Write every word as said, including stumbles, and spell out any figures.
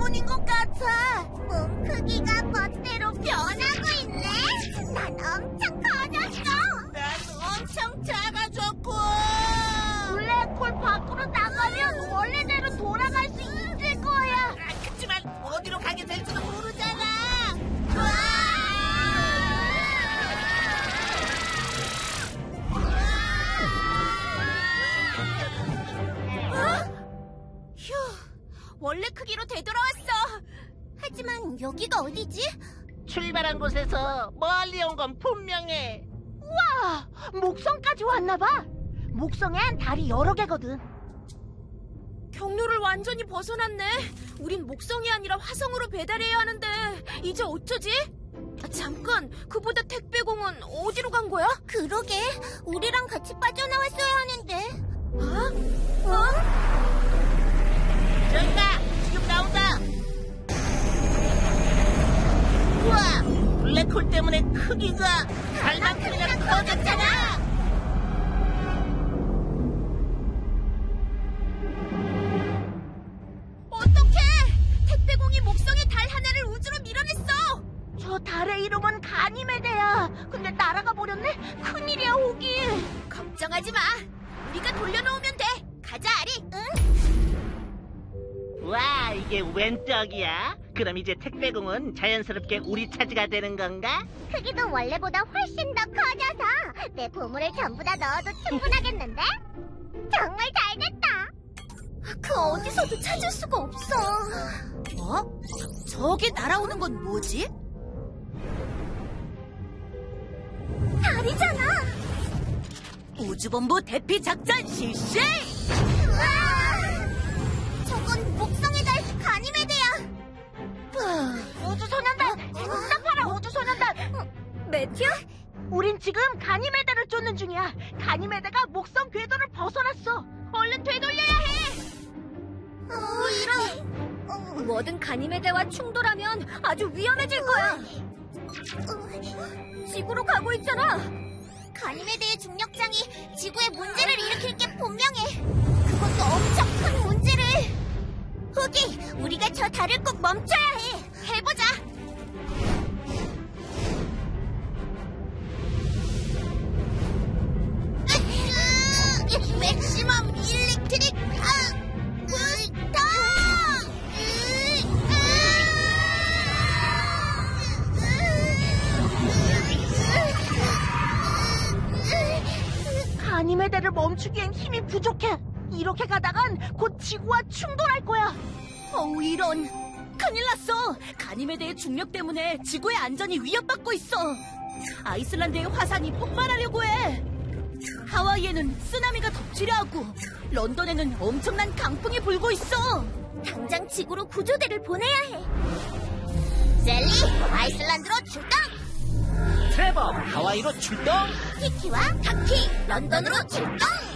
때문인 것 같아. 몸 크기가 멋대로 변하고 있네. 난 엄청 커졌어. 난 엄청 작아졌고. 블랙홀 밖으로 나가면 원래대로 돌아갈 수 있을 거야. 아, 그치만 어디로 가게 될지도 모르잖아. 휴, 원래 크기로 되돌아왔어. 하지만 여기가 어디지? 출발한 곳에서 멀리 온 건 분명해. 와, 목성까지 왔나봐. 목성엔 달이 여러 개거든. 경로를 완전히 벗어났네. 우린 목성이 아니라 화성으로 배달해야 하는데 이제 어쩌지? 아, 잠깐, 그보다 택배공은 어디로 간 거야? 그러게, 우리랑 같이 빠져나왔어야 하는데. 어? 어? 저기다, 지금 나온다. 우와, 블랙홀 때문에 크기가 달만큼이나 커졌잖아. 어떡해! 택배공이 목성의 달 하나를 우주로 밀어냈어! 저 달의 이름은 가니메데야. 근데 날아가 버렸네? 큰일이야, 호기. 걱정하지 마. 우리가 돌려놓으면 돼. 가자, 아리. 응? 와, 이게 웬 떡이야? 그럼 이제 택배공은 자연스럽게 우리 차지가 되는 건가? 크기도 원래보다 훨씬 더 커져서 내 보물을 전부 다 넣어도 충분하겠는데? 정말 잘됐다. 그 어디서도 찾을 수가 없어. 어? 저기 날아오는 건 뭐지? 달이잖아. 우주본부 대피 작전 실시! 우와! 저건 목성의 달 가니메데야. 우주소년단! 응답하라, 우주소년단! 매튜? 우린 지금 가니메데를 쫓는 중이야. 가니메데가 목성 궤도를 벗어났어. 얼른 되돌려야 해! 어, 이런. 뭐든 가니메데와 충돌하면 아주 위험해질 거야. 지구로 가고 있잖아. 가니메데의 중력장이 지구에 문제를 일으킬 게 분명해. 그것도 엄청 큰 문제를. 후기, 우리가 저 달을 꼭 멈춰야 해. 해보자. 맥시멈 일렉트릭 아, 부스터! 가니메데를 멈추기엔 힘이 부족해. 이렇게 가다간 곧 지구와 충돌할 거야. 어우, 이런. 큰일 났어. 가니메데의 중력 때문에 지구의 안전이 위협받고 있어. 아이슬란드의 화산이 폭발하려고 해. 하와이에는 쓰나미가 덮치려 하고 런던에는 엄청난 강풍이 불고 있어. 당장 지구로 구조대를 보내야 해. 셀리, 아이슬란드로 출동! 트레버, 하와이로 출동. 키키와 타키, 런던으로 출동!